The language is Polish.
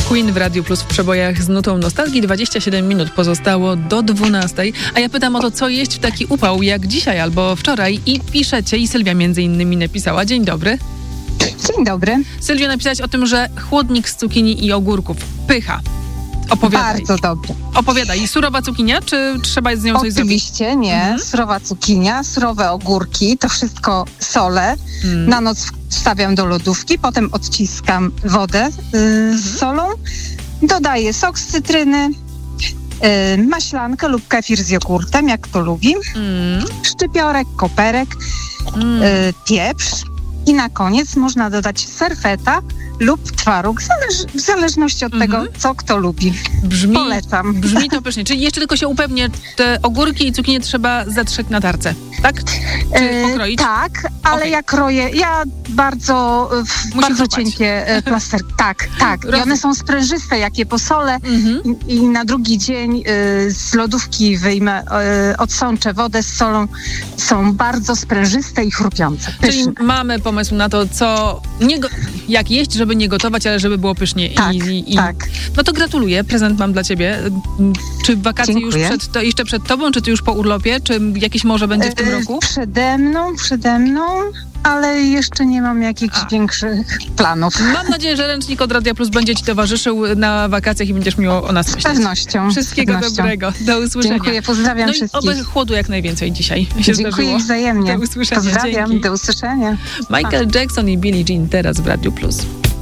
Queen w Radiu Plus w przebojach z nutą nostalgii. 27 minut pozostało do 12. A ja pytam o to, co jeść w taki upał jak dzisiaj albo wczoraj i piszecie, i Sylwia między innymi napisała. Dzień dobry. Dzień dobry. Sylwia, napisałaś o tym, że chłodnik z cukinii i ogórków. Pycha. Opowiadaj. Bardzo dobry. Opowiadaj. Surowa cukinia, czy trzeba z nią coś zrobić? Oczywiście nie. Surowa cukinia, surowe ogórki, to wszystko solę. Na noc wstawiam do lodówki, potem odciskam wodę z solą. Dodaję sok z cytryny, maślankę lub kefir z jogurtem, jak to lubi. Szczypiorek, koperek, pieprz. I na koniec można dodać serfeta lub twaróg, w zależności od tego, co kto lubi. Polecam. Brzmi to pysznie. Czyli jeszcze tylko się upewnię, te ogórki i cukinie trzeba zatrzeć na tarce, tak? Czy pokroić? Tak, ale ja kroję, bardzo cienkie plasterki. Tak. I one są sprężyste, jak je posolę i na drugi dzień z lodówki wyjmę, odsączę wodę z solą. Są bardzo sprężyste i chrupiące. Pyszne. Czyli mamy pomysł na to, jak jeść, żeby nie gotować, ale żeby było pysznie. Tak. No to gratuluję, prezent mam dla ciebie. Czy wakacje Dziękuję. jeszcze przed tobą, czy ty już po urlopie? Czy jakieś morze będzie w tym roku? Przede mną, ale jeszcze nie mam jakichś większych planów. Mam nadzieję, że ręcznik od Radia Plus będzie ci towarzyszył na wakacjach i będziesz miło o nas myśleć. Z pewnością. Wszystkiego dobrego. Do usłyszenia. Dziękuję, pozdrawiam wszystkich. No i oby chłodu jak najwięcej dzisiaj się Dziękuję zdarzyło. wzajemnie. Do usłyszenia. Pozdrawiam, Dzięki. do usłyszenia. Michael Jackson i Billie Jean teraz w Radiu Plus.